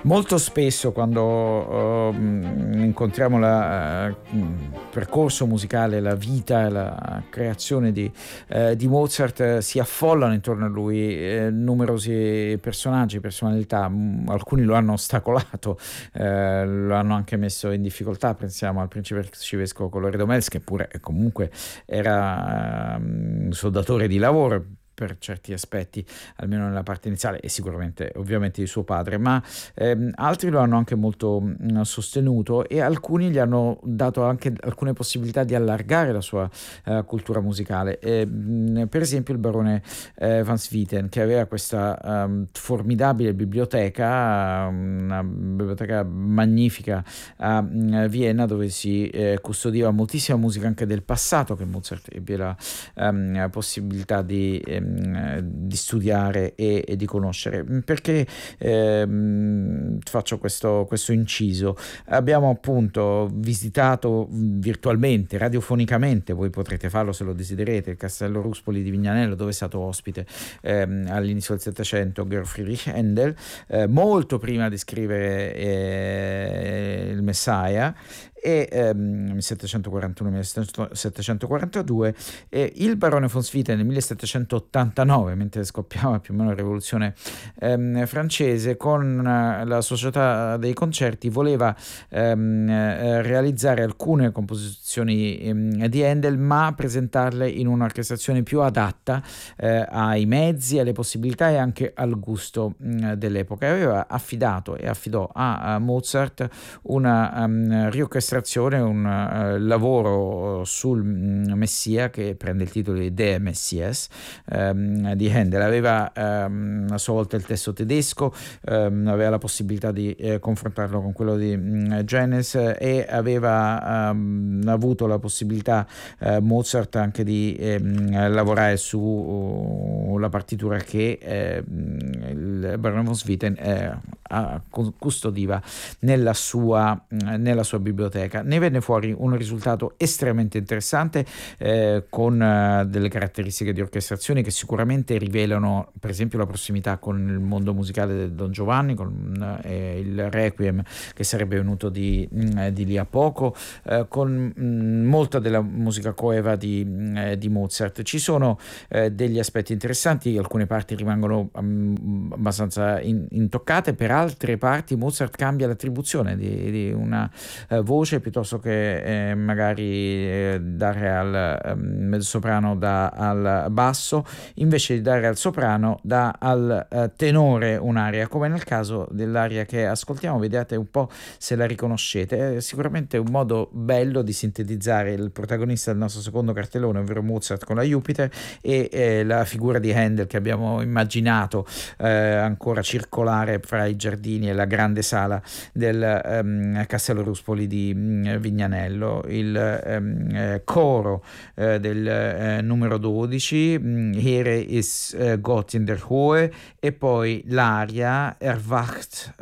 Molto spesso quando incontriamo il percorso musicale, la vita, la creazione di Mozart, si affollano intorno a lui numerosi personaggi, personalità. Alcuni lo hanno ostacolato, lo hanno anche messo in difficoltà. Pensiamo al principe arcivescovo Colloredo Mels, che pure comunque era un soldatore di lavoro per certi aspetti, almeno nella parte iniziale, e sicuramente ovviamente di suo padre, ma altri lo hanno anche molto sostenuto, e alcuni gli hanno dato anche alcune possibilità di allargare la sua cultura musicale. Per esempio il barone Van Swieten, che aveva questa formidabile biblioteca, una biblioteca magnifica a Vienna, dove si custodiva moltissima musica anche del passato, che Mozart ebbe la possibilità di studiare e di conoscere. Perché faccio questo inciso? Abbiamo appunto visitato virtualmente, radiofonicamente, voi potrete farlo se lo desiderete, il Castello Ruspoli di Vignanello, dove è stato ospite all'inizio del Settecento Georg Friedrich Händel, molto prima di scrivere il Messiah, e 1741-1742, e il barone von Swieten nel 1789, mentre scoppiava più o meno la rivoluzione francese, con la società dei concerti voleva realizzare alcune composizioni di Handel, ma presentarle in un'orchestrazione più adatta ai mezzi, alle possibilità e anche al gusto dell'epoca. Aveva affidato e affidò a Mozart una riorchestrazione, un lavoro sul Messia, che prende il titolo di Der Messias di Handel. Aveva a sua volta il testo tedesco, aveva la possibilità di confrontarlo con quello di Genes, e aveva avuto la possibilità Mozart anche di lavorare su la partitura che il barone von Swieten custodiva nella sua biblioteca. Ne venne fuori un risultato estremamente interessante, con delle caratteristiche di orchestrazione che sicuramente rivelano, per esempio, la prossimità con il mondo musicale del Don Giovanni, con il Requiem che sarebbe venuto di lì a poco, con molta della musica coeva di Mozart. Ci sono degli aspetti interessanti, alcune parti rimangono abbastanza intoccate, per altre parti Mozart cambia l'attribuzione di una voce, piuttosto che magari dare al mezzosoprano dà al basso, invece di dare al soprano dà al tenore un'aria, come nel caso dell'aria che ascoltiamo. Vedete un po' se la riconoscete. È sicuramente un modo bello di sintetizzare il protagonista del nostro secondo cartellone, ovvero Mozart con la Jupiter, e la figura di Handel che abbiamo immaginato ancora circolare fra i giardini e la grande sala del Castello Ruspoli di Vignanello. Il coro del numero 12, Here is Gott in der Hohe, e poi l'aria Erwacht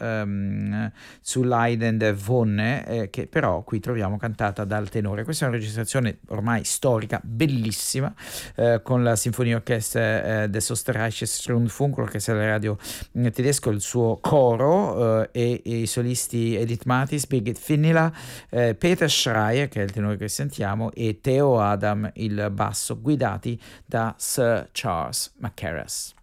zu Leiden der Wonne, che però qui troviamo cantata dal tenore. Questa è una registrazione ormai storica, bellissima, con la Sinfonia Orchestra des Österreichisches Rundfunk, l'orchestra della radio tedesco, il suo coro, e i solisti Edith Mathis, Birgit Finnila, Peter Schreier, che è il tenore che sentiamo, e Theo Adam, il basso, guidati da Sir Charles Mackerras.